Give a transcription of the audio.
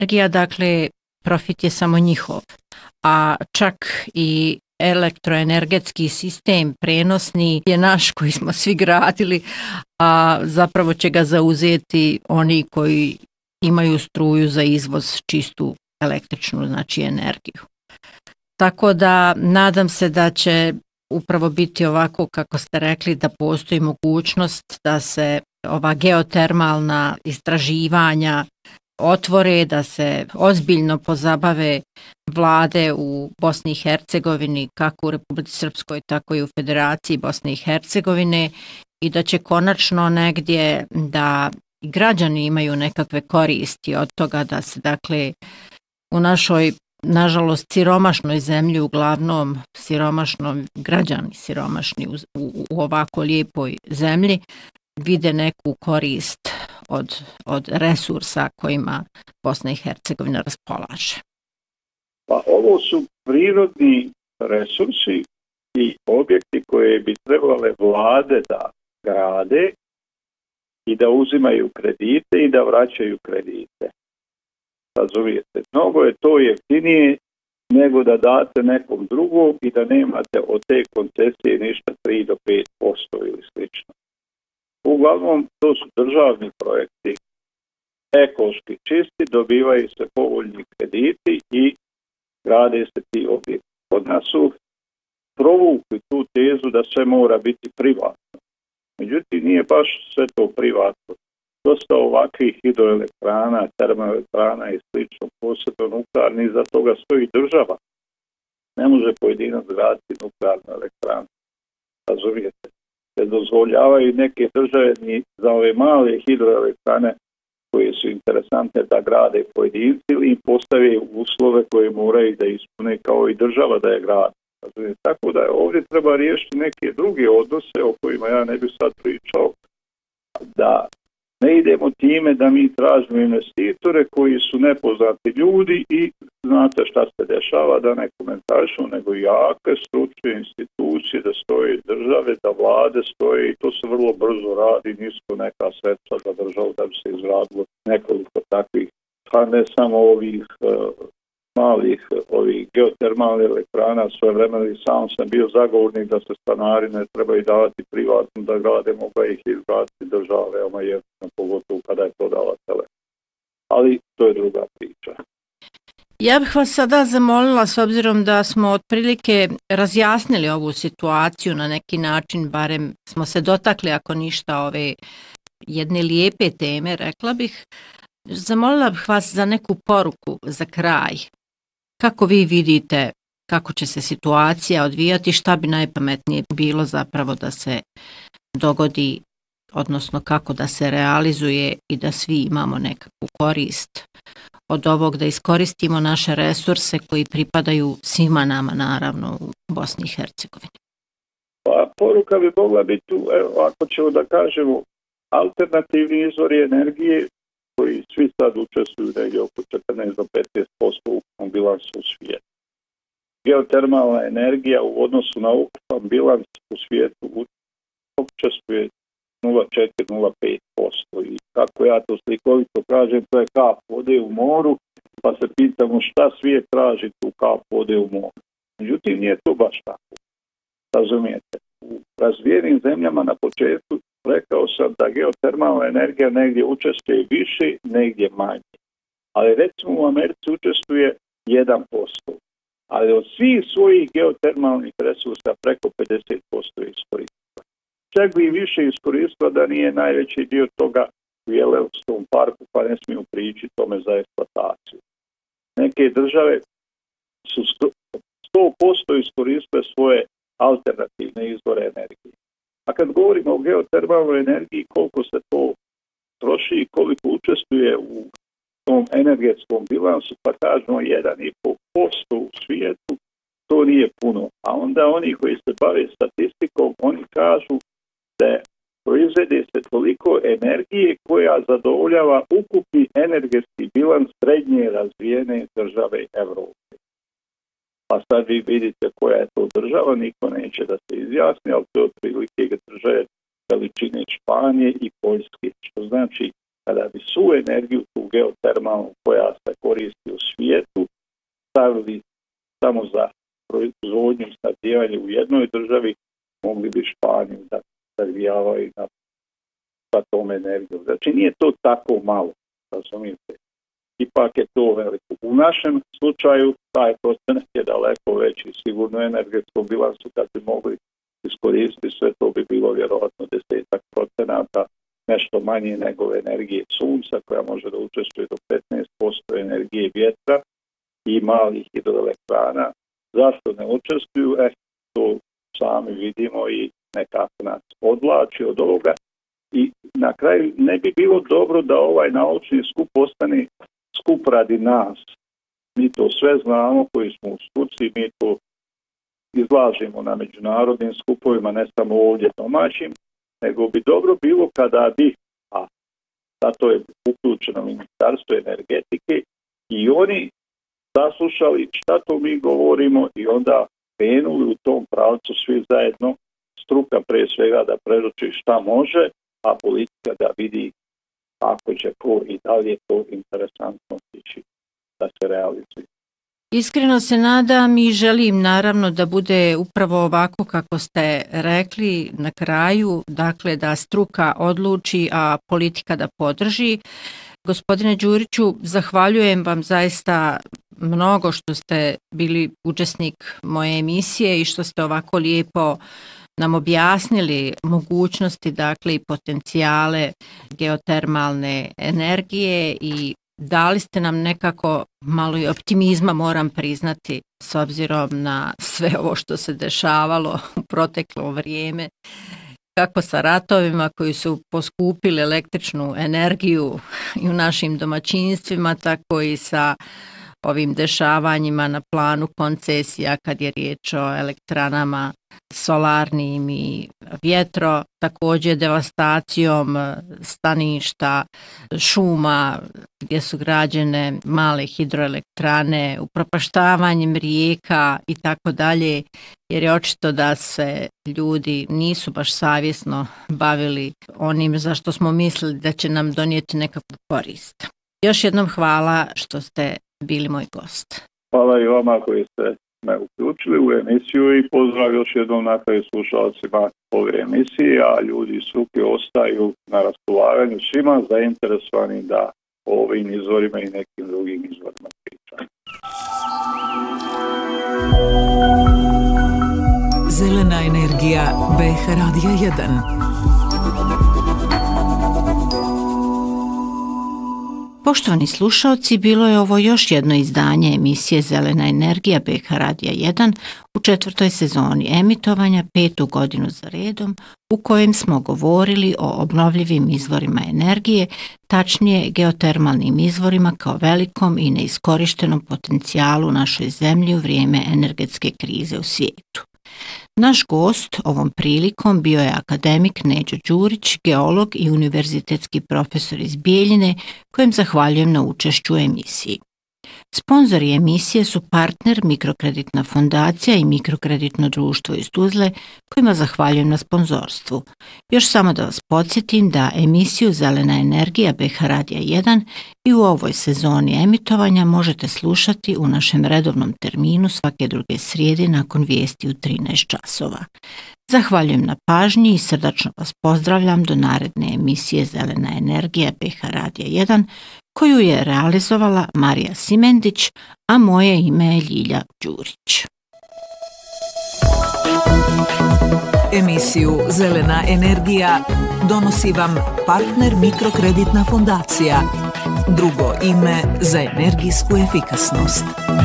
energija, dakle, profit je samo njihov, a čak i elektroenergetski sistem prenosni je naš koji smo svi gradili, a zapravo će ga zauzeti oni koji imaju struju za izvoz čistu električnu, znači energiju. Tako da nadam se da će upravo biti ovako kako ste rekli, da postoji mogućnost da se ova geotermalna istraživanja otvore, da se ozbiljno pozabave vlade u Bosni i Hercegovini, kako u Republici Srpskoj, tako i u Federaciji Bosne i Hercegovine, i da će konačno negdje da građani imaju nekakve koristi od toga, da se dakle u našoj, nažalost, siromašnoj zemlji, uglavnom građani siromašni u ovako lijepoj zemlji, vide neku korist od resursa kojima Bosna i Hercegovina raspolaže. Pa ovo su prirodni resursi i objekti koje bi trebale vlade da grade i da uzimaju kredite i da vraćaju kredite. Razumijete, mnogo je to jeftinije nego da date nekom drugom i da nemate od te koncesije ništa 3 do 5% ili slično. Uglavnom, to su državni projekti, ekološki čisti, dobivaju se povoljni krediti i grade se ti objekti. Kod nas su provukli tu tezu da sve mora biti privatno. Međutim, nije baš sve to privatno. Dosta ovakvih hidroelektrana, termoelektrana i slično, posebno nuklearni, za toga stoji država. Ne može pojedinac graditi nuklearnu elektranu. Razumijete? Ne dozvoljavaju neke države ni za ove male hidroelektrane koje su interesantne da grade pojedinci ili im postave uslove koje moraju da ispune kao i država da je gradi. Tako da ovdje treba riješiti neke druge odnose o kojima ja ne bih sad pričao, da ne idemo time da mi tražimo investitore koji su nepoznati ljudi i znate šta se dešava, da ne komentarišu, nego jake stručne institucije, da stoje države, da vlade stoje i to se vrlo brzo radi, nisko neka sredstva za državu da bi se izradilo nekoliko takvih, pa ne samo ovih malih geotermalnih elektrana, svoje vremena i sam sam bio zagovornik da se stanari ne trebaju davati privatno, da grade, mogla ih izgraditi država veoma jeftino, pogotovo kada je to dala tele. Ali to je druga priča. Ja bih vas sada zamolila, s obzirom da smo otprilike razjasnili ovu situaciju na neki način, barem smo se dotakli, ako ništa, ove jedne lijepe teme, rekla bih, zamolila bih vas za neku poruku za kraj. Kako vi vidite kako će se situacija odvijati, šta bi najpametnije bilo zapravo da se dogodi, odnosno kako da se realizuje i da svi imamo nekakvu korist od ovog, da iskoristimo naše resurse koji pripadaju svima nama, naravno, u Bosni i Hercegovini? Pa poruka bi mogla biti tu, ako ćemo da kažemo, alternativni izvori energije koji svi sad učestvuju negdje oko 14 do 15% u ukupnom bilansu u svijetu. Geotermalna energija u odnosu na ukupan bilans u svijetu učestvuje 0,4-0,5%. I kako ja to slikovito kažem, to je kap vode u moru, pa se pitamo šta svijet traži tu kap vode u moru. Međutim, nije to baš tako. Razumijete? U razvijenim zemljama na početku rekao sam da geotermalna energija negdje učestvuje više, negdje manje. Ali recimo u Americi učestvuje 1%. Ali od svih svojih geotermalnih resursa preko 50% iskoristila. Čak bi više iskoristila da nije najveći dio toga u Yellowstone parku, pa ne smiju prići tome za eksploataciju. Neke države su 100% iskoristile svoje alternativne izvore energije. A kad govorimo o geotermalnoj energiji, koliko se to troši i koliko učestvuje u tom energetskom bilansu, pa kažemo 1,5% u svijetu, to nije puno. A onda oni koji se bave statistikom, oni kažu da proizvede se toliko energije koja zadovoljava ukupni energetski bilans srednje razvijene države Evrope. Pa sad vi vidite koja je to država, niko neće da se izjasni, ali to je otprilike države veličine Španije i Poljske, što znači kada bi svu energiju tu geotermalnu koja se koristi u svijetu stavili samo za proizvodnju i snabdijevanje u jednoj državi, mogli bi Španiju da servijavaju sa tom energijom. Znači nije to tako malo, razumijete. Ipak je to veliko. U našem slučaju taj procenat je daleko veći, sigurno energetskom bilansu kad bi mogli iskoristiti sve to bi bilo vjerojatno 10%, nešto manje nego energije sunca koja može da učestvuje do 15% energije vjetra i malih hidroelektrana. Zašto ne učestvuju? To sami vidimo i nekako nas odvlači od ovoga. I na kraju ne bi bilo dobro da ovaj naučni skup ostane skup radi nas. Mi to sve znamo koji smo u struci, mi to izlažemo na međunarodnim skupovima, ne samo ovdje domaćim, nego bi dobro bilo kada bi, a zato je uključeno Ministarstvo energetike, i oni saslušali šta to mi govorimo i onda krenuli u tom pravcu svi zajedno, struka pre svega da predoči šta može, a politika da vidi kako će ko i da li je to interesantno ići da se realizuje. Iskreno se nadam i želim naravno da bude upravo ovako kako ste rekli na kraju, dakle da struka odluči, a politika da podrži. Gospodine Đuriću, zahvaljujem vam zaista mnogo što ste bili učesnik moje emisije i što ste ovako lijepo nam objasnili mogućnosti, dakle i potencijale geotermalne energije i dali ste nam nekako malo i optimizma, moram priznati, s obzirom na sve ovo što se dešavalo u proteklo vrijeme, kako sa ratovima koji su poskupili električnu energiju i u našim domaćinstvima, tako i sa ovim dešavanjima na planu koncesija kad je riječ o elektranama solarnim i vjetro, također devastacijom staništa, šuma gdje su građene male hidroelektrane, upropaštavanjem rijeka i tako dalje, jer je očito da se ljudi nisu baš savjesno bavili onim za što smo mislili da će nam donijeti nekakvu korist. Još jednom hvala što ste bili moj gost. Hvala i vama koji ste me uključili u emisiju i pozdrav još jednom na kraju slušalcima ove emisije, a ljudi iz struke ostaju na raspolaganju svima zainteresovani da o ovim izvorima i nekim drugim izvorima pričaju. Zelena energija BH Radija 1. Poštovani slušaoci, bilo je ovo još jedno izdanje emisije Zelena energija BH Radija 1 u 4. sezoni emitovanja 5. godinu za redom, u kojem smo govorili o obnovljivim izvorima energije, tačnije geotermalnim izvorima kao velikom i neiskorištenom potencijalu u našoj zemlji u vrijeme energetske krize u svijetu. Naš gost ovom prilikom bio je akademik Neđo Đurić, geolog i univerzitetski profesor iz Bijeljine, kojem zahvaljujem na učešću u emisiji. Sponzori emisije su partner Mikrokreditna fondacija i Mikrokreditno društvo iz Tuzle, kojima zahvaljujem na sponzorstvu. Još samo da vas podsjetim da emisiju Zelena energija BH Radija 1 i u ovoj sezoni emitovanja možete slušati u našem redovnom terminu svake druge srijede nakon vijesti u 13 časova. Zahvaljujem na pažnji i srdačno vas pozdravljam do naredne emisije Zelena energija BH Radija 1, koju je realizovala Marija Simendić, a moje ime je Ljilja Đurić. Emisiju Zelena energija donosi vam partner Mikrokreditna fondacija, drugo ime za energijsku efikasnost.